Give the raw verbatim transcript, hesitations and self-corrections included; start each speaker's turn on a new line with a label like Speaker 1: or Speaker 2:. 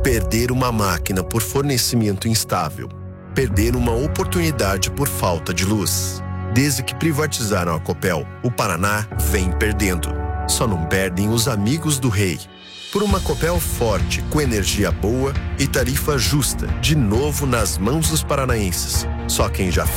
Speaker 1: Perder uma máquina por fornecimento instável. Perder uma oportunidade por falta de luz. Desde que privatizaram a Copel, o Paraná vem perdendo. Só não perdem os amigos do rei. Por uma Copel forte, com energia boa e tarifa justa, de novo nas mãos dos paranaenses. Só quem já